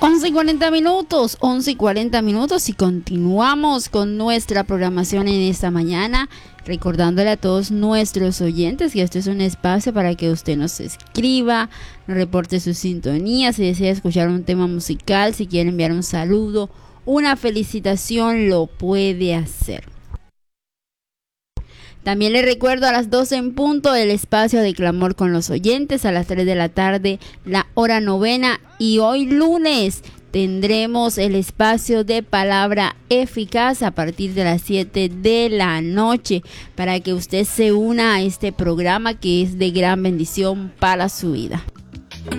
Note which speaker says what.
Speaker 1: 11 y 40 minutos y continuamos con nuestra programación en esta mañana, recordándole a todos nuestros oyentes que este es un espacio para que usted nos escriba, nos reporte su sintonía, si desea escuchar un tema musical, si quiere enviar un saludo, una felicitación, lo puede hacer. También le recuerdo a las 12 en punto el espacio de clamor con los oyentes, a las 3 de la tarde la hora novena, y hoy lunes tendremos el espacio de palabra eficaz a partir de las 7 de la noche para que usted se una a este programa que es de gran bendición para su vida.